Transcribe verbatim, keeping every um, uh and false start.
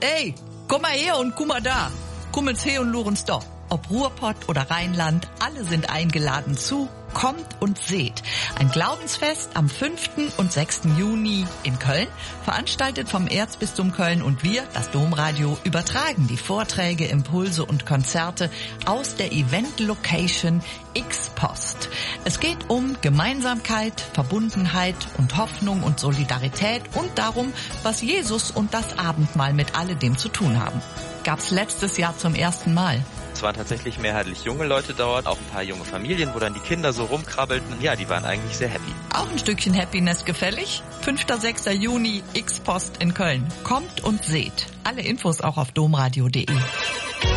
Ey, komm mal her und guck mal da. Kummel's her und luren's doch. Ob Ruhrpott oder Rheinland, alle sind eingeladen zu Kommt und seht. Ein Glaubensfest am fünften und sechsten Juni in Köln, veranstaltet vom Erzbistum Köln, und wir, das Domradio, übertragen die Vorträge, Impulse und Konzerte aus der Event-Location X-Post. Es geht um Gemeinsamkeit, Verbundenheit und Hoffnung und Solidarität und darum, was Jesus und das Abendmahl mit alledem zu tun haben. Gab's letztes Jahr zum ersten Mal. Es waren tatsächlich mehrheitlich junge Leute dort, auch ein paar junge Familien, wo dann die Kinder so rumkrabbelten. Ja, die waren eigentlich sehr happy. Auch ein Stückchen Happiness gefällig? fünfter und sechster Juni, X-Post in Köln. Kommt und seht. Alle Infos auch auf domradio punkt de.